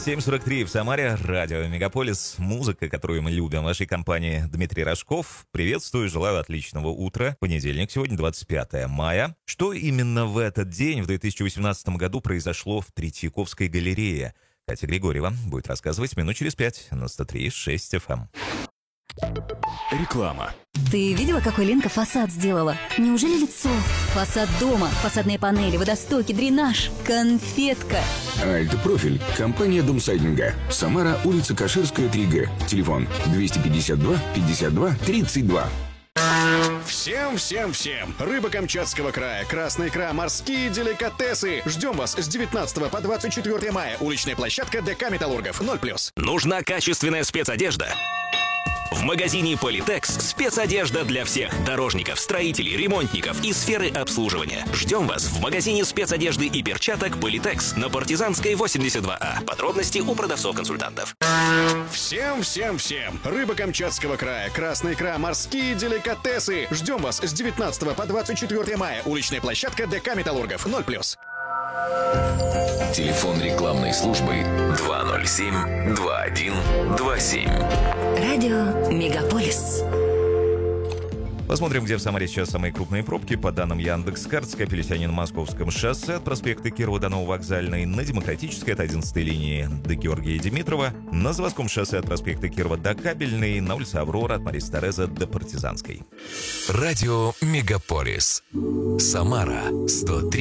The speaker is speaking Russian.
7:43 в Самаре, радио «Мегаполис», музыка, которую мы любим. В вашей компании Дмитрий Рожков. Приветствую, желаю отличного утра. Понедельник, сегодня 25 мая. Что именно в этот день, в 2018 году, произошло в Третьяковской галерее? Катя Григорьева будет рассказывать минут через 5 на 103.6 FM. Реклама. Ты видела, какой Ленка фасад сделала? Неужели лицо? Фасад дома, фасадные панели, водостоки, дренаж, конфетка. Альтпрофиль. Компания Домсайдинга. Самара, улица Каширская, 3Г. Телефон 252 52 32. Всем! Рыба Камчатского края, красная икра, морские деликатесы. Ждем вас с 19 по 24 мая. Уличная площадка ДК «Металлургов». 0+. Нужна качественная спецодежда? В магазине «Политекс» спецодежда для всех – дорожников, строителей, ремонтников и сферы обслуживания. Ждем вас в магазине спецодежды и перчаток «Политекс» на Партизанской, 82А. Подробности у продавцов-консультантов. Всем! Рыба Камчатского края, красная икра, морские деликатесы. Ждем вас с 19 по 24 мая. Уличная площадка ДК «Металлургов». 0+. Телефон рекламной службы 207-2127. Радио «Мегаполис». Посмотрим, где в Самаре сейчас самые крупные пробки. По данным Яндекс.Карт, скопились они на Московском шоссе от проспекта Кирова до Нововокзальной, на Демократической от 11-й линии до Георгия Димитрова, на Заводском шоссе от проспекта Кирова до Кабельной, на улице Аврора от Мариса Тереза до Партизанской. Радио «Мегаполис». Самара 103.